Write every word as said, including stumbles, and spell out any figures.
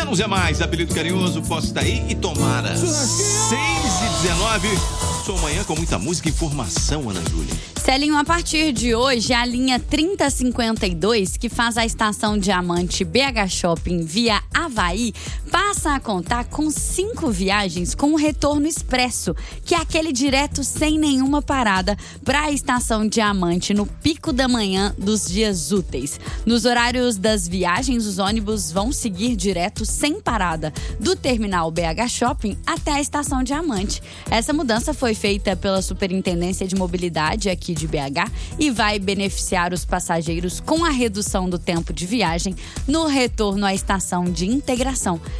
Menos é mais, apelido carinhoso, posso estar aí e tomara. seis e dezenove, sou amanhã com muita música e informação, Ana Júlia. Celinho, a partir de hoje, a linha trinta cinquenta e dois, que faz a estação Diamante B H Shopping via Avaí, passa a contar com cinco viagens com retorno expresso, que é aquele direto sem nenhuma parada para a estação Diamante no pico da manhã dos dias úteis. Nos horários das viagens, os ônibus vão seguir direto sem parada do terminal B H Shopping até a estação Diamante. Essa mudança foi feita pela Superintendência de Mobilidade aqui de B H e vai beneficiar os passageiros com a redução do tempo de viagem no retorno à estação de integração.